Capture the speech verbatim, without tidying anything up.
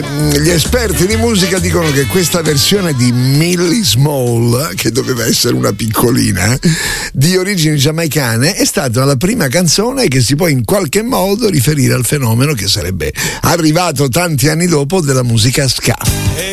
Gli esperti di musica dicono che questa versione di Millie Small, che doveva essere una piccolina, di origini giamaicane, è stata la prima canzone che si può in qualche modo riferire al fenomeno che sarebbe arrivato tanti anni dopo della musica ska.